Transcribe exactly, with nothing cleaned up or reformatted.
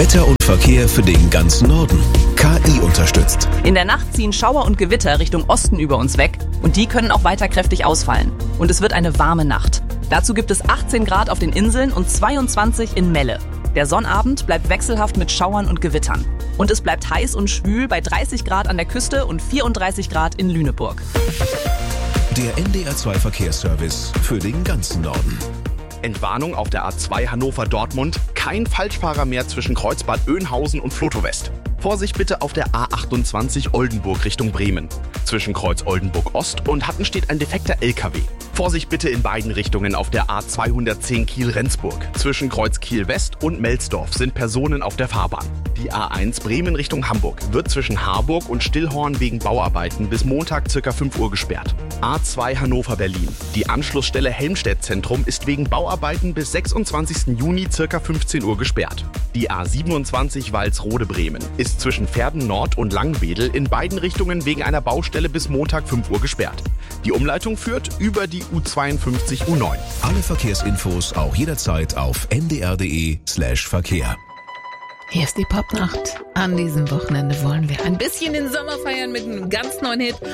Wetter und Verkehr für den ganzen Norden. K I unterstützt. In der Nacht ziehen Schauer und Gewitter Richtung Osten über uns weg und die können auch weiter kräftig ausfallen. Und es wird eine warme Nacht. Dazu gibt es achtzehn Grad auf den Inseln und zweiundzwanzig in Melle. Der Sonnabend bleibt wechselhaft mit Schauern und Gewittern. Und es bleibt heiß und schwül bei dreißig Grad an der Küste und vierunddreißig Grad in Lüneburg. Der N D R zwei Verkehrsservice für den ganzen Norden. Entwarnung auf der A zwei Hannover-Dortmund. Kein Falschfahrer mehr zwischen Kreuzbad Oeynhausen und Floto-West. Vorsicht bitte auf der A achtundzwanzig Oldenburg Richtung Bremen. Zwischen Kreuz Oldenburg Ost und Hatten steht ein defekter L K W. Vorsicht bitte in beiden Richtungen auf der A zweihundertzehn Kiel-Rendsburg. Zwischen Kreuz Kiel West und Melsdorf sind Personen auf der Fahrbahn. Die A eins Bremen Richtung Hamburg wird zwischen Harburg und Stillhorn wegen Bauarbeiten bis Montag ca. fünf Uhr gesperrt. A zwei Hannover-Berlin. Die Anschlussstelle Helmstedt-Zentrum ist wegen Bauarbeiten bis sechsundzwanzigsten Juni ca. fünfzehn Uhr gesperrt. Die A siebenundzwanzig Walsrode-Bremen ist zwischen Verden Nord und Langwedel in beiden Richtungen wegen einer Baustelle bis Montag fünf Uhr gesperrt. Die Umleitung führt über die U zweiundfünfzig U neun. Alle Verkehrsinfos auch jederzeit auf n d r punkt d e slash Verkehr. Hier ist die Popnacht. An diesem Wochenende wollen wir ein bisschen den Sommer feiern mit einem ganz neuen Hit.